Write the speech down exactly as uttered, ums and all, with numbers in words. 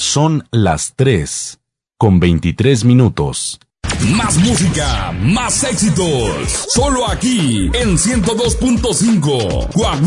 Son las tres, con veintitrés minutos. Más música, más éxitos. Solo aquí en ciento dos punto cinco. Coahuila.